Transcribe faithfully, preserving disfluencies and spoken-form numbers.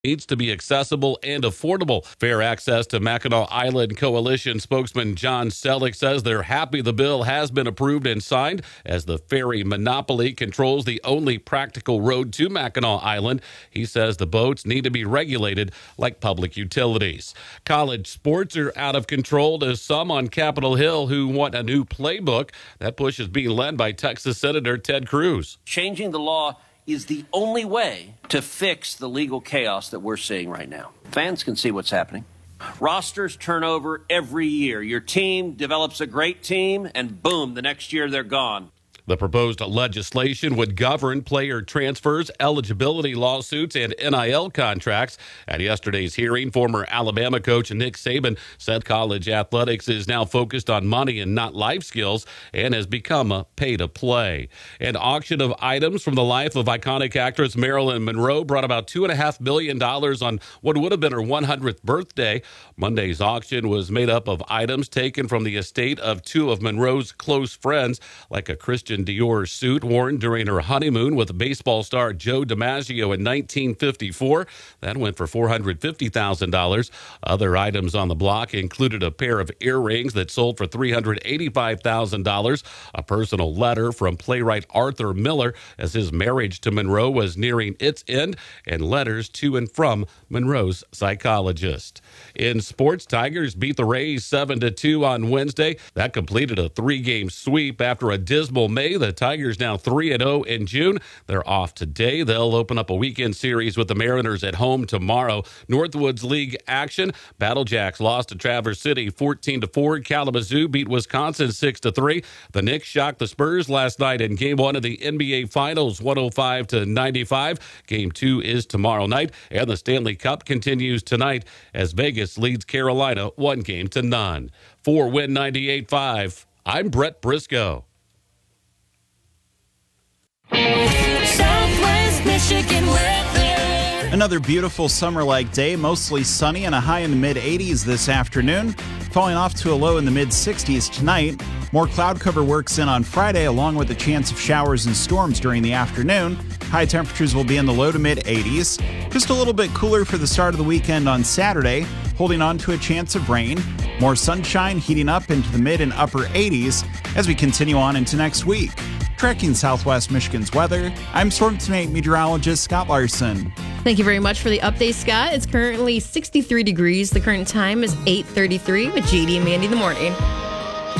needs to be accessible and affordable. Fair access to Mackinac Island Coalition spokesman John Selleck says they're happy the bill has been approved and signed, as the ferry monopoly controls the only practical road to Mackinac Island. He says the boats need to be regulated like public utilities. College sports are out of control to some on Capitol Hill who want a new playbook. That push is being led by Texas Senator Ted Cruz. Changing the law is the only way to fix the legal chaos that we're seeing right now. Fans can see what's happening. Rosters turn over every year. Your team develops a great team, and boom, the next year they're gone. The proposed legislation would govern player transfers, eligibility lawsuits, and N I L contracts. At yesterday's hearing, former Alabama coach Nick Saban said college athletics is now focused on money and not life skills and has become a pay-to-play. An auction of items from the life of iconic actress Marilyn Monroe brought about two point five million dollars on what would have been her one hundredth birthday. Monday's auction was made up of items taken from the estate of two of Monroe's close friends, like a Christian Dior suit worn during her honeymoon with baseball star Joe DiMaggio in nineteen fifty-four. That went for four hundred fifty thousand dollars. Other items on the block included a pair of earrings that sold for three hundred eighty-five thousand dollars, a personal letter from playwright Arthur Miller as his marriage to Monroe was nearing its end, and letters to and from Monroe's psychologist. In sports, Tigers beat the Rays seven to two on Wednesday. That completed a three-game sweep after a dismal May. The Tigers now three and oh in June. They're off today. They'll open up a weekend series with the Mariners at home tomorrow. Northwoods League action. Battle Jacks lost to Traverse City fourteen to four. Kalamazoo beat Wisconsin six to three. The Knicks shocked the Spurs last night in game one of the N B A Finals, one oh five to ninety-five. Game two is tomorrow night, and the Stanley Cup continues tonight as Vegas leads Carolina one game to none. For Win ninety-eight point five, I'm Brett Briscoe. Southwest Michigan weather. Another beautiful summer-like day, mostly sunny and a high in the mid eighties this afternoon, falling off to a low in the mid sixties tonight. More cloud cover works in on Friday, along with a chance of showers and storms during the afternoon. High temperatures will be in the low to mid eighties. Just a little bit cooler for the start of the weekend on Saturday, holding on to a chance of rain. More sunshine heating up into the mid and upper eighties as we continue on into next week. Tracking Southwest Michigan's weather, I'm Storm Team meteorologist Scott Larson. Thank you very much for the update, Scott. It's currently sixty-three degrees. The current time is eight thirty-three with J D and Mandy in the morning.